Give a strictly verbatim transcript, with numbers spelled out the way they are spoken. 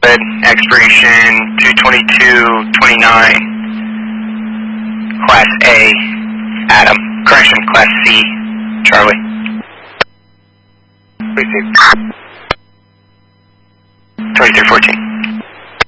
good. Expiration two twenty-two twenty-nine. Class A, Adam. Correction, Class C, Charlie. Received.